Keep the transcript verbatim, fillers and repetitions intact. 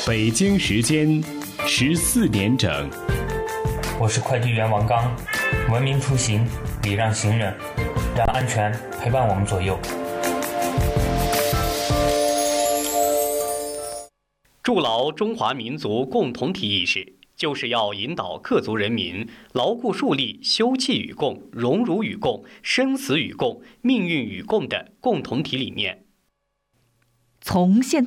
北京时间十四点整， 我是快递员王刚。文明出行，礼让行人，让安全陪伴我们左右。 筑牢中华民族共同体意识，就是要引导各族人民牢固树立休戚与共、荣辱与共、生死与共、命运与共的共同体理念。 从现